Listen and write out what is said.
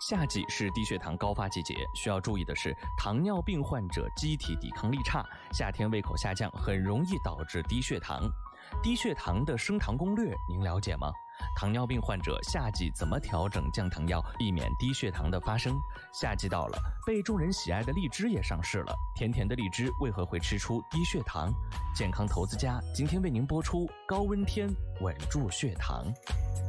夏季是低血糖高发季节，需要注意的是，糖尿病患者机体抵抗力差，夏天胃口下降，很容易导致低血糖。低血糖的升糖攻略您了解吗？糖尿病患者夏季怎么调整降糖药，避免低血糖的发生？夏季到了，被众人喜爱的荔枝也上市了，甜甜的荔枝为何会吃出低血糖？健康投资家今天为您播出高温天稳住血糖。